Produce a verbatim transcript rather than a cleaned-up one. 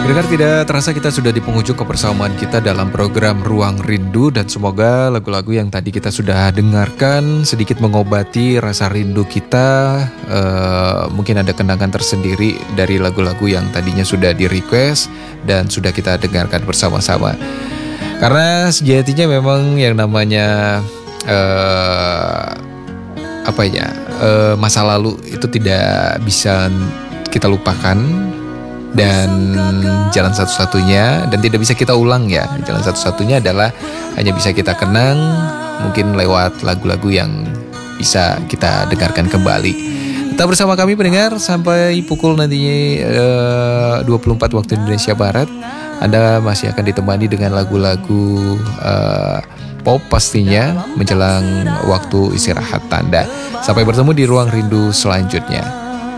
Pendengar, tidak terasa kita sudah di penghujung kebersamaan kita dalam program Ruang Rindu, dan semoga lagu-lagu yang tadi kita sudah dengarkan sedikit mengobati rasa rindu kita. Uh, mungkin ada kenangan tersendiri dari lagu-lagu yang tadinya sudah di request dan sudah kita dengarkan bersama-sama. Karena sejatinya memang yang namanya uh, apa ya uh, masa lalu itu tidak bisa kita lupakan. Dan jalan satu-satunya, dan tidak bisa kita ulang ya, jalan satu-satunya adalah hanya bisa kita kenang, mungkin lewat lagu-lagu yang bisa kita dengarkan kembali. Tetap bersama kami pendengar sampai pukul nantinya uh, dua puluh empat waktu Indonesia Barat. Anda masih akan ditemani dengan lagu-lagu uh, pop pastinya menjelang waktu istirahat Anda. Sampai bertemu di Ruang Rindu selanjutnya.